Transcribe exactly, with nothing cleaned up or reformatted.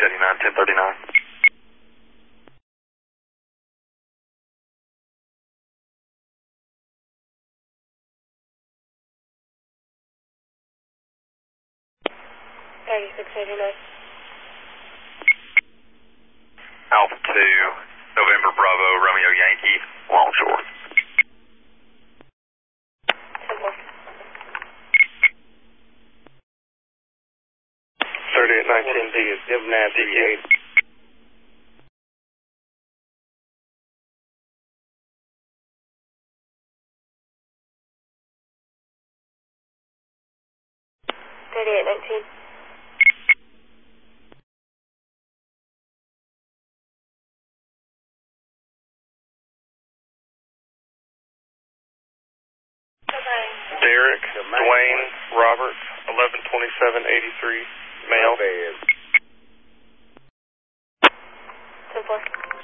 eighty-nine, ten thirty-nine. thirty-six eighty-nine. Alpha two, November Bravo, Romeo Yankee, Longshore. Simple. thirty-eight nineteen D is Give Nancy eight. thirty-eight nineteen. Derek, Dwayne, Robert, eleven twenty-seven eighty-three, male. Simple.